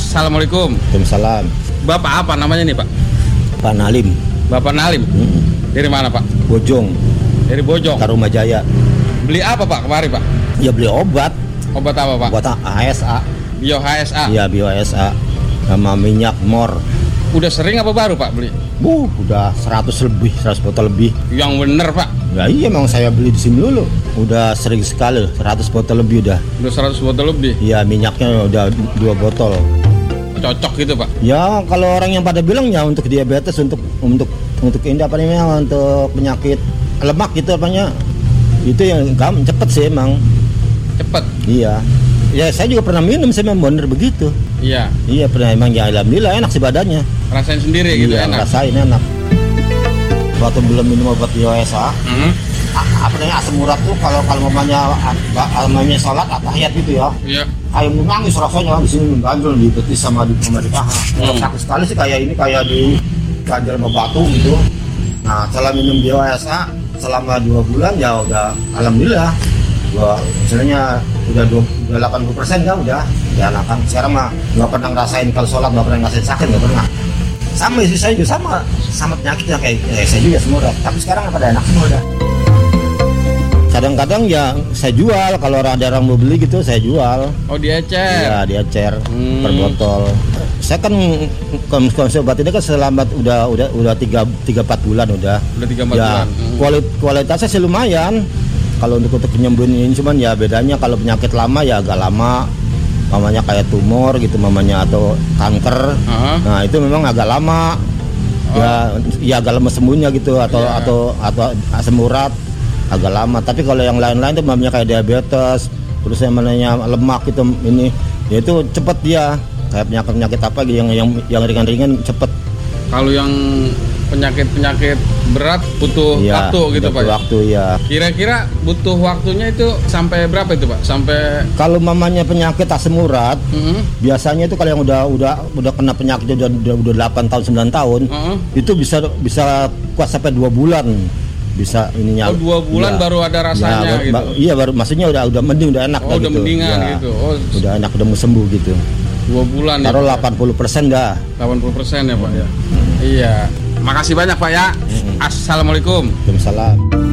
Assalamualaikum. Waalaikumsalam. Bapak apa namanya nih, Pak? Pak Nalim. Bapak Nalim. Dari mana, Pak? Bojong. Dari Bojong. Tarumajaya. Beli apa, Pak, kemarin, Pak? Ya beli obat. Obat apa, Pak? Obat HSA. Bio HSA. Iya, Bio HSA. Sama minyak mor. Udah sering apa baru, Pak, beli? Udah 100 lebih, 100 botol lebih. Yang bener, Pak. Ya iya, memang saya beli di sini dulu. Udah sering sekali, 100 botol lebih udah. Udah 100 botol lebih. Iya, minyaknya udah 2 botol. Cocok gitu, Pak. Ya, kalau orang yang pada bilang ya untuk diabetes, untuk ini apa namanya, untuk penyakit lemak gitu apanya. Itu yang cepet sih emang. Cepet. Iya. Ya saya juga pernah minum, saya memang bener begitu. Iya. Iya pernah, emang ya alhamdulillah enak sih badannya. Rasain sendiri gitu, iya, enak. Rasain enak. Waktu belum minum obat BioSA, apa namanya, asam urat tuh kalau mamanya sholat tahiyat gitu ya. Iya. Kayak nangis rasanya di sini, ganjel di betis sama di paha. Kalau sakit sekali sih kayak ini, kayak di ganjel sama batu gitu. Nah setelah minum BioSA selama 2 bulan ya udah alhamdulillah. Misalnya udah 80% kan udah enakan. Sekarang mah nggak pernah ngerasain kalau sholat, nggak pernah ngerasain sakit, nggak pernah. Sama istri saya juga sama penyakitnya kayak saya juga semua udah. Tapi sekarang pada enak semua udah. Kadang-kadang ya saya jual, kalau ada orang mau beli gitu saya jual. Oh, diecer. Iya, diecer per botol. Saya kan konsumsi obat ini kan selama udah 3-4 bulan udah. Udah 3-4 ya, bulan. Kualitasnya sih lumayan. Kalau untuk penyembuhan ini cuman ya bedanya kalau penyakit lama ya agak lama. Mamanya kayak tumor gitu mamanya atau kanker. Nah, itu memang agak lama. Ya agak lama sembuhnya gitu atau asam urat agak lama. Tapi kalau yang lain-lain itu mamanya kayak diabetes, terus yang namanya lemak itu ini, ya itu cepet dia. Kayak penyakit apa yang ringan-ringan cepet. Kalau yang penyakit berat butuh waktu gitu, Pak. Waktu ya. Kira-kira butuh waktunya itu sampai berapa itu, Pak? Sampai kalau mamanya penyakit asam urat, biasanya itu kalau yang udah kena penyakitnya udah 8 tahun 9 tahun, itu bisa kuat sampai 2 bulan. Bisa ininya. Oh, 2 bulan ya. Baru ada rasanya gitu. Iya, baru maksudnya udah mending, udah enak. Oh, udah gitu. mendingan ya, gitu. Oh, udah enak, udah mau sembuh gitu. 2 bulan taruh ya, 80% dah. 80% ya, Pak ya. Iya. Makasih banyak, Pak ya. Assalamualaikum. Waalaikumsalam.